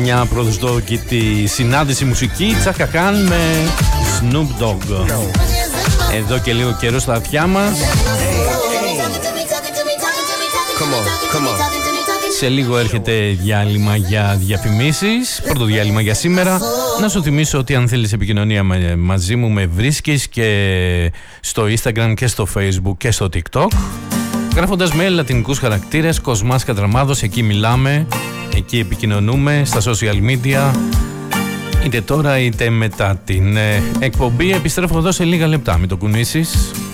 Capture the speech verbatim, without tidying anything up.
μια προσδόκητη συνάντηση μουσική, Chaka Khan με Snoop Dogg. Εδώ και λίγο καιρό στα αυτιά μας. Σε λίγο έρχεται διάλειμμα για διαφημίσεις. Πρώτο διάλειμμα για σήμερα. Να σου θυμίσω ότι αν θέλεις επικοινωνία μαζί μου, με βρίσκεις και στο Instagram και στο Facebook και στο TikTok, γράφοντας με λατινικούς χαρακτήρες Κοσμάς Κατραμάδος. Εκεί μιλάμε, εκεί επικοινωνούμε στα social media, είτε τώρα είτε μετά την εκπομπή. Επιστρέφω εδώ σε λίγα λεπτά, μην το κουνήσεις.